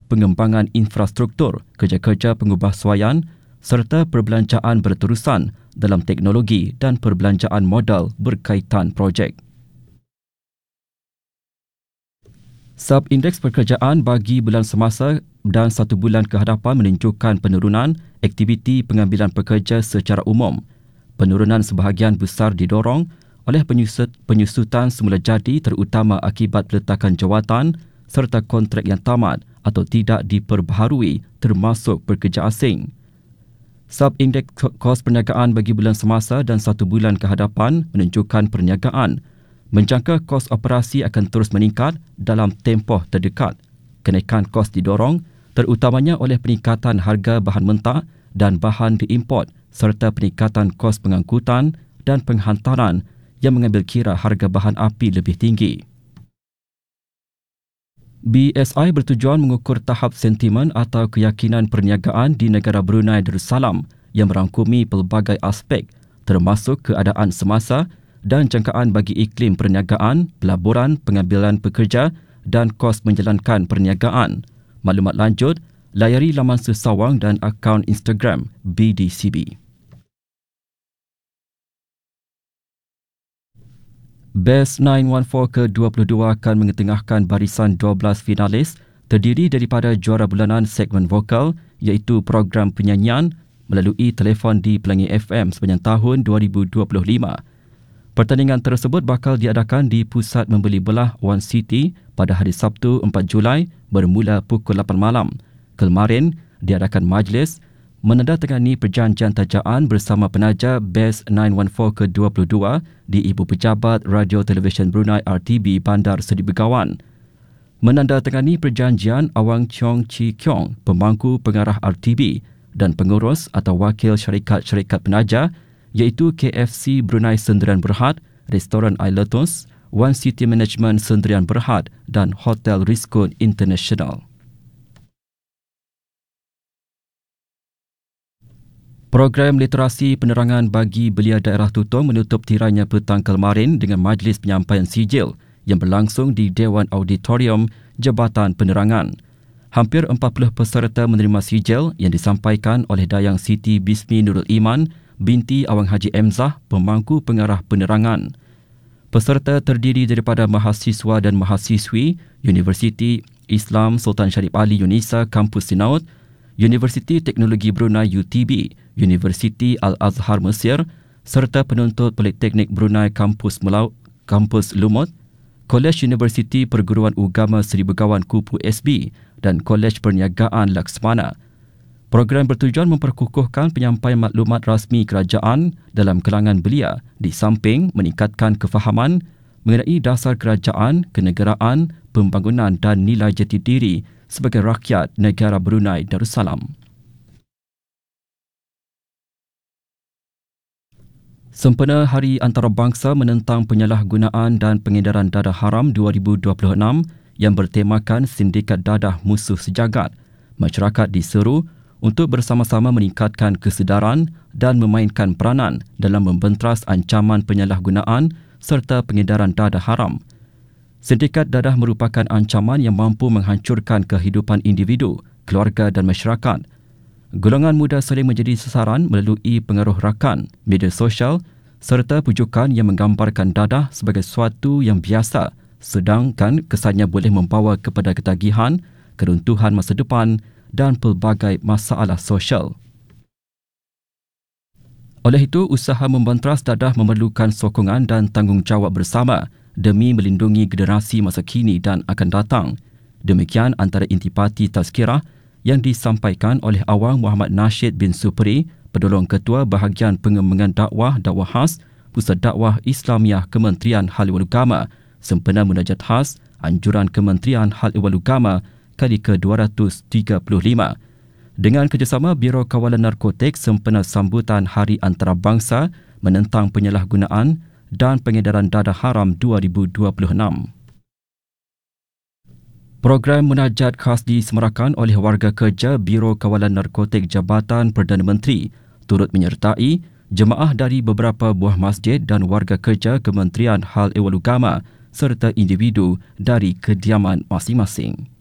pengembangan infrastruktur, kerja-kerja pengubahsuaian serta perbelanjaan berterusan dalam teknologi dan perbelanjaan modal berkaitan projek. Sub-indeks pekerjaan bagi bulan semasa dan 1 bulan ke hadapan menunjukkan penurunan aktiviti pengambilan pekerja secara umum. Penurunan sebahagian besar didorong oleh penyusutan semula jadi terutama akibat peletakan jawatan serta kontrak yang tamat atau tidak diperbaharui termasuk pekerja asing. Sub-indeks kos perniagaan bagi bulan semasa dan 1 bulan ke hadapan menunjukkan perniagaan menjangka kos operasi akan terus meningkat dalam tempoh terdekat. Kenaikan kos didorong terutamanya oleh peningkatan harga bahan mentah dan bahan diimport serta peningkatan kos pengangkutan dan penghantaran yang mengambil kira harga bahan api lebih tinggi. BSI bertujuan mengukur tahap sentimen atau keyakinan perniagaan di negara Brunei Darussalam yang merangkumi pelbagai aspek termasuk keadaan semasa dan jangkaan bagi iklim perniagaan, pelaburan, pengambilan pekerja dan kos menjalankan perniagaan. Maklumat lanjut, layari laman sesawang dan akaun Instagram BDCB. Best 914 ke-22 akan mengetengahkan barisan 12 finalis terdiri daripada juara bulanan segmen vokal iaitu program penyanyian melalui telefon di Pelangi FM sepanjang tahun 2025. Pertandingan tersebut bakal diadakan di Pusat Membeli Belah One City pada hari Sabtu 4 Julai bermula pukul 8 malam. Kemarin diadakan majlis menandatangani perjanjian tajaan bersama penaja Best 914 ke-22 di Ibu Pejabat Radio Televisyen Brunei RTB Bandar Seri Begawan. Menandatangani perjanjian Awang Cheong Chi Kiong, pemangku pengarah RTB dan pengurus atau wakil syarikat-syarikat penaja iaitu KFC Brunei Sendirian Berhad, Restoran Ailetos, One City Management Sendirian Berhad dan Hotel Rizkun International. Program literasi penerangan bagi belia daerah Tutong menutup tirainya petang kemarin dengan majlis penyampaian sijil yang berlangsung di Dewan Auditorium Jabatan Penerangan. Hampir 40 peserta menerima sijil yang disampaikan oleh Dayang Siti Bismi Nurul Iman binti Awang Haji Emzah, pemangku pengarah penerangan. Peserta terdiri daripada mahasiswa dan mahasiswi Universiti Islam Sultan Syarif Ali Yunisa Kampus Sinaut, Universiti Teknologi Brunei UTB, Universiti Al-Azhar Mesir serta penuntut Politeknik Brunei Kampus Lumut, Kolej Universiti Perguruan Agama Seri Begawan Kupu SB dan Kolej Perniagaan Laksmana. Program bertujuan memperkukuhkan penyampaian maklumat rasmi kerajaan dalam kalangan belia di samping meningkatkan kefahaman mengenai dasar kerajaan, kenegaraan, pembangunan dan nilai jati diri sebagai rakyat negara Brunei Darussalam. Sempena Hari Antarabangsa menentang penyalahgunaan dan pengedaran dadah haram 2026 yang bertemakan Sindikat Dadah Musuh Sejagat, masyarakat diseru untuk bersama-sama meningkatkan kesedaran dan memainkan peranan dalam membentras ancaman penyalahgunaan serta pengedaran dadah haram. Sindikat dadah merupakan ancaman yang mampu menghancurkan kehidupan individu, keluarga dan masyarakat. Golongan muda sering menjadi sasaran melalui pengaruh rakan, media sosial serta pujukan yang menggambarkan dadah sebagai sesuatu yang biasa, sedangkan kesannya boleh membawa kepada ketagihan, keruntuhan masa depan dan pelbagai masalah sosial. Oleh itu, usaha membentras dadah memerlukan sokongan dan tanggungjawab bersama demi melindungi generasi masa kini dan akan datang. Demikian antara intipati tazkirah yang disampaikan oleh Awang Muhammad Nasheed bin Supri, Pendolong Ketua Bahagian Pengembangan Dakwah Khas Pusat Dakwah Islamiah Kementerian Hal Ehwal Agama sempena munajat khas Anjuran Kementerian Hal Ehwal Agama kali ke-235 dengan kerjasama Biro Kawalan Narkotik sempena sambutan Hari Antarabangsa menentang penyalahgunaan dan pengedaran dadah haram 2026. Program munajat khas disemarakan oleh warga kerja Biro Kawalan Narkotik Jabatan Perdana Menteri turut menyertai jemaah dari beberapa buah masjid dan warga kerja Kementerian Hal Ehwal Agama serta individu dari kediaman masing-masing.